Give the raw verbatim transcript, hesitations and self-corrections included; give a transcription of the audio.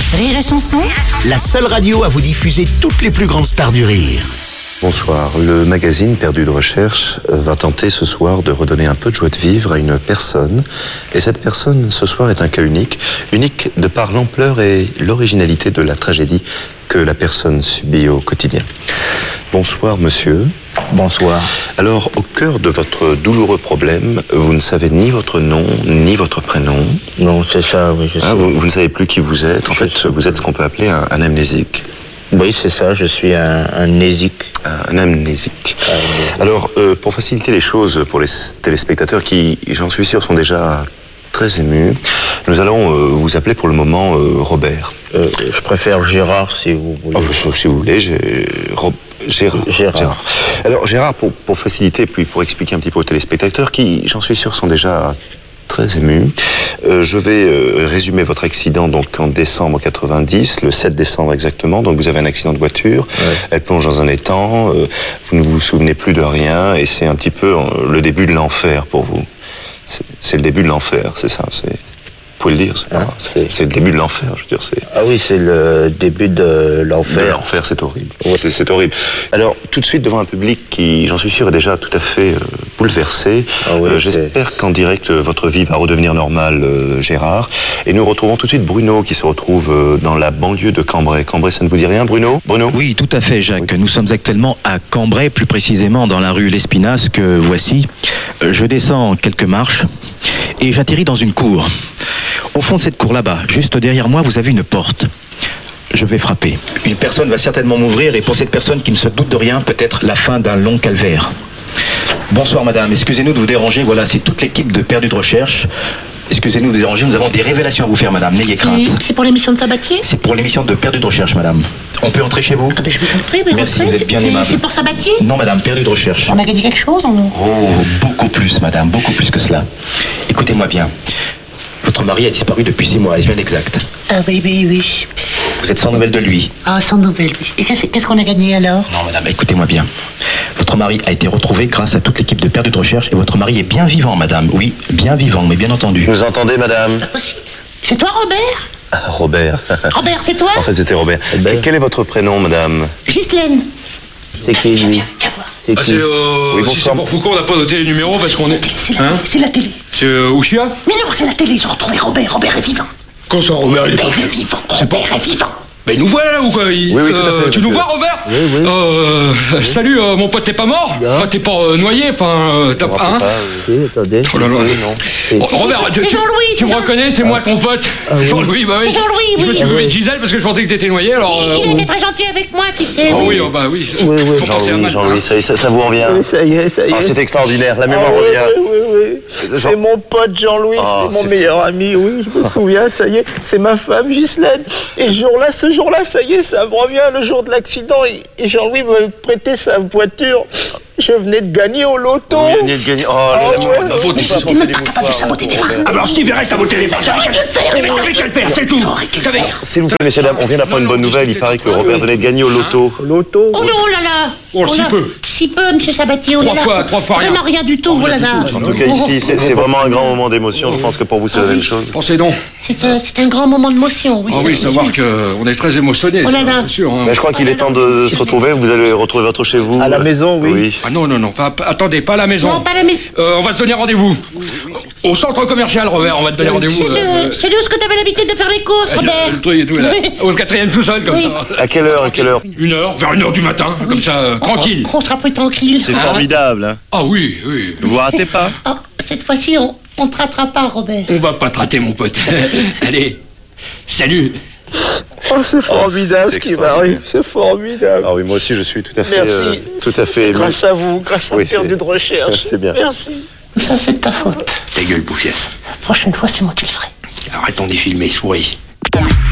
Rire et Chanson, la seule radio à vous diffuser toutes les plus grandes stars du rire. Bonsoir. Le magazine Perdu de Recherche va tenter ce soir de redonner un peu de joie de vivre à une personne. Et cette personne, ce soir, est un cas unique. Unique de par l'ampleur et l'originalité de la tragédie que la personne subit au quotidien. Bonsoir, monsieur. Bonsoir. Alors, au cœur de votre douloureux problème, vous ne savez ni votre nom, ni votre prénom. Non, c'est ça, oui, je sais. Ah, vous, vous ne savez plus qui vous êtes. En Je fait, sais. vous êtes ce qu'on peut appeler un, un amnésique. Oui, c'est ça, je suis un, un nésique. Un amnésique. Ah, Alors, euh, pour faciliter les choses pour les téléspectateurs qui, j'en suis sûr, sont déjà très émus, nous allons euh, vous appeler pour le moment euh, Robert. Euh, je préfère Gérard, si vous voulez. Oh, si vous voulez, j'ai... Rob... Gérard. Gérard. Gérard. Alors, Gérard, pour, pour faciliter, puis pour expliquer un petit peu aux téléspectateurs qui, j'en suis sûr, sont déjà très émus, euh, je vais euh, résumer votre accident donc en décembre quatre-vingt-dix, le sept décembre exactement. Donc vous avez un accident de voiture, Ouais. elle plonge dans un étang, euh, vous ne vous souvenez plus de rien et c'est un petit peu euh, le début de l'enfer pour vous. C'est, c'est le début de l'enfer, c'est ça. C'est... Vous pouvez le dire, c'est, Hein, pas- c'est, c'est le début de l'enfer, je veux dire. C'est... Ah oui, c'est le début de De l'enfer. l'enfer, c'est horrible. Ouais. C'est, c'est horrible. Alors, tout de suite, devant un public qui, j'en suis sûr, est déjà tout à fait euh, bouleversé, Ah oui, euh, c'est- j'espère qu'en direct, euh, votre vie va redevenir normale, euh, Gérard. Et nous retrouvons tout de suite Bruno, qui se retrouve euh, dans la banlieue de Cambrai. Cambrai, ça ne vous dit rien, Bruno? Bruno? Oui, tout à fait, Jacques. Nous sommes actuellement à Cambrai, plus précisément dans la rue Lespinasse que voici. Euh, Je descends quelques marches et j'atterris dans une cour. Au fond de cette cour là-bas, juste derrière moi, vous avez une porte. Je vais frapper. Une personne va certainement m'ouvrir et pour cette personne qui ne se doute de rien, peut-être la fin d'un long calvaire. Bonsoir madame, excusez-nous de vous déranger, voilà, c'est toute l'équipe de Perdu de Recherche. Excusez-nous de vous déranger, nous avons des révélations à vous faire madame, n'ayez crainte. c'est- c'est pour l'émission de Sabatier? C'est pour l'émission de Perdu de Recherche madame. On peut entrer chez vous? Ah ben je vous en prie, mais Merci, rentrez, vous êtes bien c'est- aimable. C'est pour Sabatier? Non madame, Perdu de Recherche. On a gagné quelque chose, on... Oh, beaucoup plus, madame, beaucoup plus que cela. Écoutez-moi bien. Votre mari a disparu depuis six mois, est-ce bien exact? Ah oui, oui, oui. Vous êtes sans nouvelles de lui? Ah, sans nouvelles, oui. Et qu'est-ce qu'est-ce qu'on a gagné alors? Non, madame, écoutez-moi bien. Votre mari a été retrouvé grâce à toute l'équipe de Perdu de Recherche et votre mari est bien vivant, madame. Oui, bien vivant, mais bien entendu. Vous entendez, madame? Pas possible. C'est toi, Robert? Ah, Robert. Robert, c'est toi? En fait, c'était Robert. Robert. Quel est votre prénom, madame? Ghislaine. C'est qui, lui? Viens voir. C'est Ah, qui? c'est, euh, Oui, si bonsoir. c'est pour Foucault, on n'a pas noté les numéros parce qu'on est. C'est la, Hein c'est la télé. C'est euh, Ouchia? Mais non, c'est la télé, ils ont retrouvé Robert. Robert est vivant. Quand ça, Robert, il est pas. Robert est vivant. Robert est vivant. Mais il nous voit là ou quoi? Il- Oui, oui, tout à euh, fait, Tu monsieur. nous vois, Robert? Oui, oui. Euh, salut, euh, mon pote, t'es pas mort? Bien. Enfin, t'es pas euh, noyé, enfin, euh, t'as Je me pas. rappelle Hein pas, euh, Si, attendez. Oh là là. oui, non. C'est- Oh, Robert, c'est tu, tu- Jean-Louis, tu c'est me Jean- reconnais, c'est moi ton pote. oui. Jean-Louis, bah oui. C'est Jean-Louis, Je me oui. suis Ah occupé oui. de Gisèle parce que je pensais que t'étais noyé, alors. euh, Il oh. était très gentil avec moi, tu sais. Ah oui. oui, oh, bah oui. Oui, oui. Faut penser à Jean-Louis, ma- Jean-Louis, ça, y est, ça, ça vous revient? Oui, ça y est, ça y est. Ah, c'est extraordinaire, la mémoire Ah, oui, revient. oui, oui, oui. C'est C'est Jean- mon pote Jean-Louis, Ah, c'est mon c'est meilleur ami, oui, je me souviens, ça y est. C'est ma femme Ghislaine. Et ce jour-là, ce jour-là, ça y est, ça me revient, le jour de l'accident. Et, et Jean-Louis me prêtait sa voiture. Je venais de gagner au loto. Vous veniez de gagner. Oh, Ah, la- ouais. Ma faute, Mais il si t'es même pas capable de saboter des freins. Ah, alors Steve, reste à botter les freins. J'aurais dû le faire. J'avais qu'à le faire, c'est tout. J'aurais dû le J'avais- faire. S'il vous plaît, messieurs, dames, on vient d'apprendre une bonne nouvelle. Il paraît que Robert venait de gagner au loto. Loto. Oh non, oh là là. Oh, si là. peu. Si peu, monsieur Sabatier. Oh là Trois là. fois- trois fois rien. Vraiment rien du tout, oh là là. En tout cas, ici, c'est, c'est vraiment un grand moment d'émotion. Je pense que pour vous, c'est la même chose. Pensez donc. C'est un, c'est un grand moment de motion, oui. Ah oui, c'est savoir sûr. qu'on est très émotionnés, Oh là ça, là. c'est sûr. hein. Mais je crois qu'il est temps de se retrouver. Vous allez retrouver votre chez vous. À la maison, oui. Ah non, non, non, pas, pas- attendez, pas à la maison. Non, pas la maison. Euh, on va se donner rendez-vous. Au centre commercial, Robert, on va te donner rendez-vous. C'est euh, ce- celui où est-ce que t'avais l'habitude de faire les courses, euh, Robert? le truc et tout, là. Oui. Au quatrième sous-sol, comme Oui. ça. À quelle heure, à quelle heure? Une heure, vers une heure du matin, comme ça, euh, tranquille. On sera plus tranquille. C'est formidable, hein. Ah oui, oui. Ne vous ratez pas. Oh, cette fois-ci, on, on te ratera pas, Robert. On va pas te rater, mon pote. Allez, salut. Oh, c'est formidable c'est ce qui extraordinaire. m'arrive. C'est formidable. Ah oui, moi aussi, je suis tout à fait, Merci. euh, tout à fait C'est ému. grâce à vous, grâce à Oui, Perdu c'est- de Recherche. c'est bien. Merci. Ça, c'est de ta faute. Ta gueule, bouffiesse. La prochaine fois, c'est moi qui le ferai. Arrêtons d'y filmer, souris.